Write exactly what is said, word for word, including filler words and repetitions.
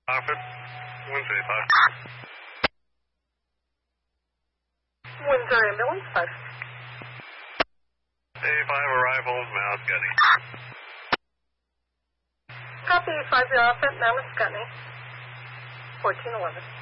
Office, Windsor five. Windsor Ambulance five. A five arrival, Mount Scotty. Copy five, your outfit, now Miss Scotney. fourteen eleven.